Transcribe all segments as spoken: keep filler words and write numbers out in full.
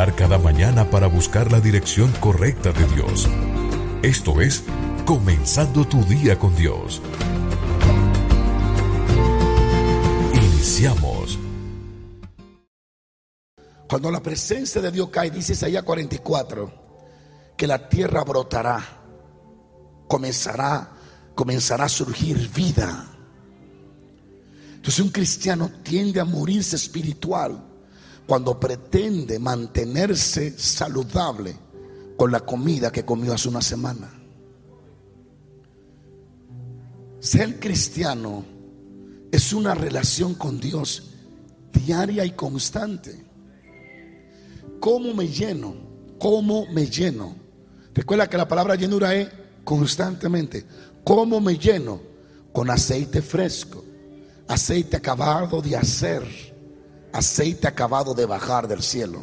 despertar cada mañana para buscar la dirección correcta de Dios. Esto es Comenzando tu día con Dios. Iniciamos. Cuando la presencia de Dios cae, dice Isaías cuarenta y cuatro, que la tierra brotará, comenzará, comenzará a surgir vida. Entonces un cristiano tiende a morirse espiritual cuando pretende mantenerse saludable con la comida que comió hace una semana. Ser cristiano es una relación con Dios diaria y constante. ¿Cómo me lleno? ¿Cómo me lleno? Recuerda que la palabra llenura es constantemente. ¿Cómo me lleno? Con aceite fresco, aceite acabado de hacer, aceite acabado de bajar del cielo.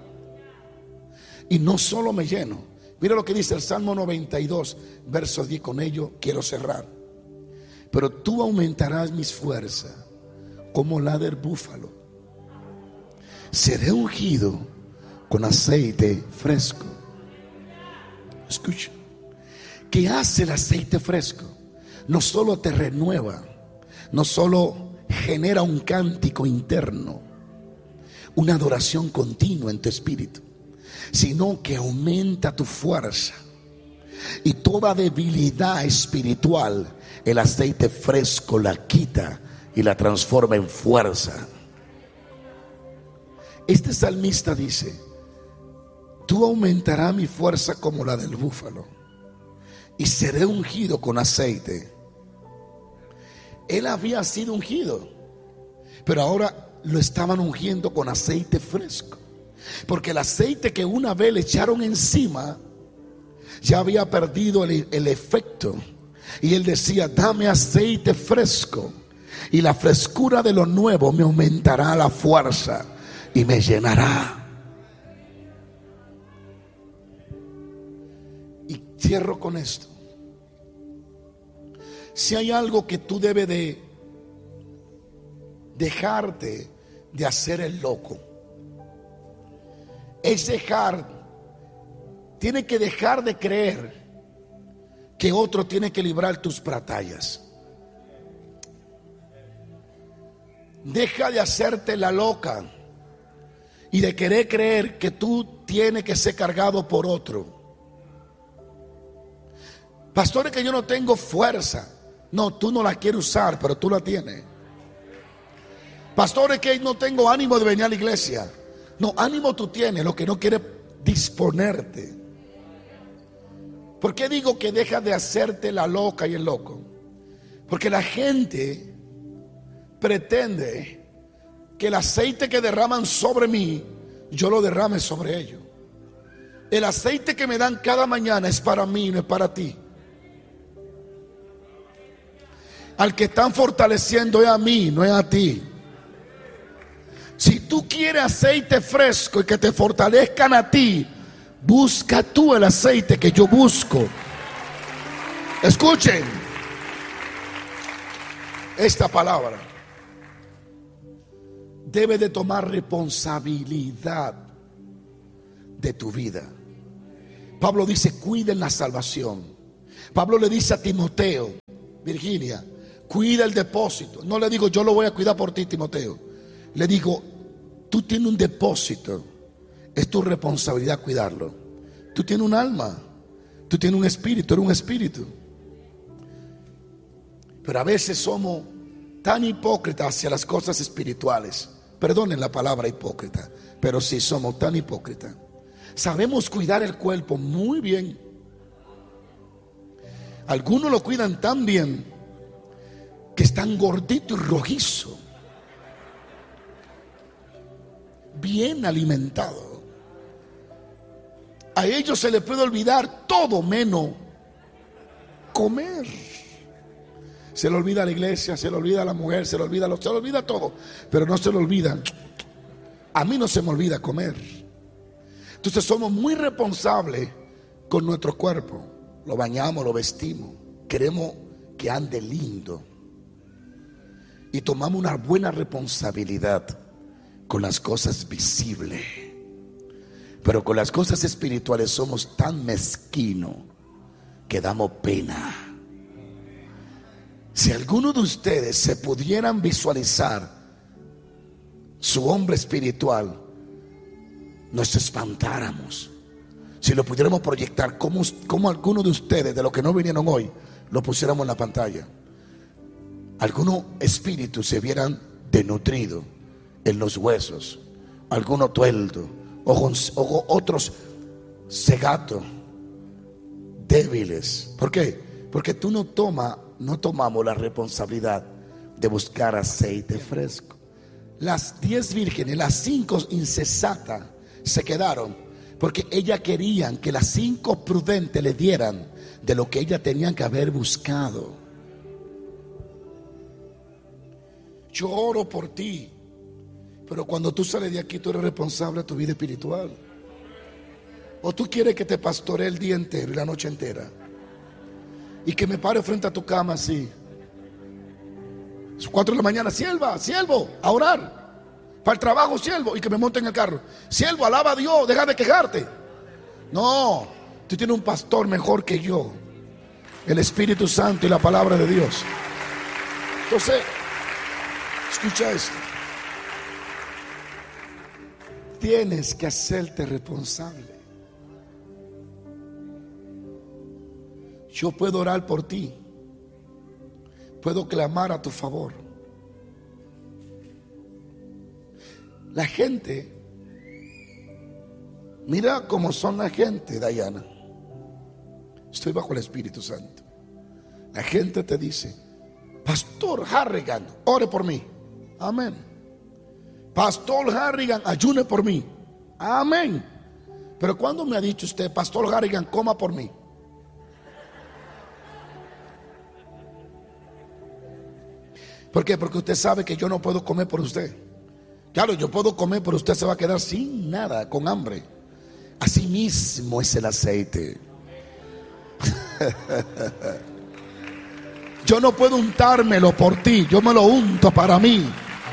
Y no solo me lleno. Mira lo que dice el Salmo noventa y dos, verso diez. Con ello quiero cerrar. Pero tú aumentarás mis fuerzas como la del búfalo. Seré ungido con aceite fresco. Escucha. ¿Qué hace el aceite fresco? No solo te renueva, no solo genera un cántico interno, una adoración continua en tu espíritu, sino que aumenta tu fuerza. Y toda debilidad espiritual, el aceite fresco la quita y la transforma en fuerza. Este salmista dice: tú aumentarás mi fuerza como la del búfalo y seré ungido con aceite. Él había sido ungido, pero ahora lo estaban ungiendo con aceite fresco, porque el aceite que una vez le echaron encima ya había perdido el, el efecto. Y él decía: dame aceite fresco, y la frescura de lo nuevo me aumentará la fuerza y me llenará. Y cierro con esto. Si hay algo que tú debes de dejarte de hacer el loco, es dejar, tiene que dejar de creer que otro tiene que librar tus batallas. Deja de hacerte la loca y de querer creer que tú tienes que ser cargado por otro. Pastores, que yo no tengo fuerza. No, tú no la quieres usar, pero tú la tienes. Pastores, que no tengo ánimo de venir a la iglesia. No, ánimo tú tienes, lo que no quieres disponerte. ¿Por qué digo que deja de hacerte la loca y el loco? Porque la gente pretende que el aceite que derraman sobre mí, yo lo derrame sobre ellos. El aceite que me dan cada mañana es para mí, no es para ti. Al que están fortaleciendo es a mí, no es a ti. Si tú quieres aceite fresco y que te fortalezcan a ti, busca tú el aceite que yo busco. Escuchen esta palabra. Debe de tomar responsabilidad de tu vida. Pablo dice: cuiden la salvación. Pablo le dice a Timoteo: Virginia, cuida el depósito. No le digo: yo lo voy a cuidar por ti, Timoteo. Le digo: tú tienes un depósito, es tu responsabilidad cuidarlo. Tú tienes un alma, tú tienes un espíritu, eres un espíritu. Pero a veces somos tan hipócritas hacia las cosas espirituales. Perdonen la palabra hipócrita, pero sí somos tan hipócritas. Sabemos cuidar el cuerpo muy bien. Algunos lo cuidan tan bien que están gorditos y rojizos, bien alimentados. A ellos se les puede olvidar todo menos comer. Se le olvida a la iglesia, se le olvida a la mujer, se le olvida, se le olvida todo, pero no se le olvida. A mí no se me olvida comer. Entonces somos muy responsables con nuestro cuerpo. Lo bañamos, lo vestimos, queremos que ande lindo y tomamos una buena responsabilidad con las cosas visibles. Pero con las cosas espirituales somos tan mezquinos que damos pena. Si alguno de ustedes se pudieran visualizar su hombre espiritual, nos espantáramos. Si lo pudiéramos proyectar, como, como algunos de ustedes, de los que no vinieron hoy, lo pusiéramos en la pantalla, algunos espíritus se vieran desnutridos en los huesos, algunos tueltos, ojos, ojos, otros cegatos, débiles. ¿Por qué? Porque tú no tomas, no tomamos la responsabilidad de buscar aceite fresco. Las diez vírgenes, las cinco insensatas, se quedaron porque ellas querían que las cinco prudentes le dieran de lo que ellas tenían que haber buscado. Yo oro por ti, pero cuando tú sales de aquí, tú eres responsable de tu vida espiritual. O tú quieres que te pastoree el día entero y la noche entera, y que me pare frente a tu cama así, cuatro de la mañana, sierva, siervo, a orar. Para el trabajo, siervo, y que me monte en el carro. Siervo, alaba a Dios, deja de quejarte. No, tú tienes un pastor mejor que yo, el Espíritu Santo y la palabra de Dios. Entonces, escucha esto. Tienes que hacerte responsable. Yo puedo orar por ti, puedo clamar a tu favor. La gente, mira cómo son la gente, Dayana. Estoy bajo el Espíritu Santo. La gente te dice: Pastor Harrigan, ore por mí. Amén. Pastor Harrigan, ayune por mí. Amén. Pero ¿cuándo me ha dicho usted: Pastor Harrigan, coma por mí? ¿Por qué? Porque usted sabe que yo no puedo comer por usted. Claro, yo puedo comer, pero usted se va a quedar sin nada, con hambre. Así mismo es el aceite. Yo no puedo untármelo por ti, yo me lo unto para mí.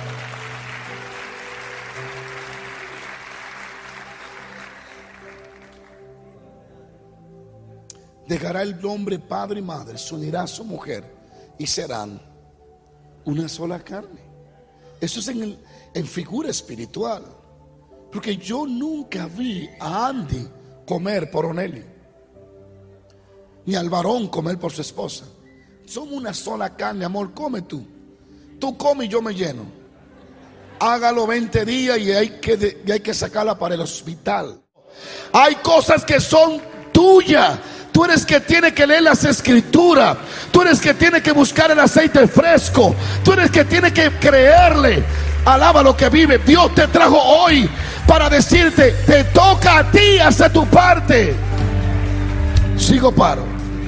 Dejará el hombre padre y madre, se unirá a su mujer y serán una sola carne. Eso es en, el, en figura espiritual. Porque yo nunca vi a Andy comer por Oneli, ni al varón comer por su esposa. Somos una sola carne, amor, come tú. Tú come y yo me lleno. Hágalo veinte días y hay que, y hay que sacarla para el hospital. Hay cosas que son tuyas. Tú eres que tiene que leer las escrituras. Tú eres que tiene que buscar el aceite fresco. Tú eres que tiene que creerle. Alaba lo que vive. Dios te trajo hoy para decirte: te toca a ti hacer tu parte. Sigo paro.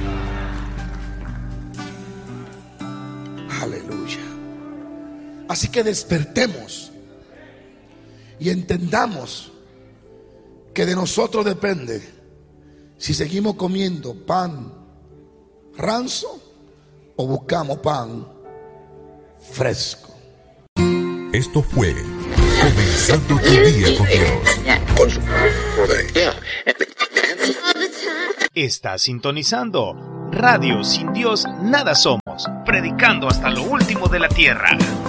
Aleluya. Así que despertemos y entendamos que de nosotros depende si seguimos comiendo pan ranzo o buscamos pan fresco. Esto fue Comenzando tu Día con Dios. Está sintonizando Radio Sin Dios Nada Somos, predicando hasta lo último de la tierra.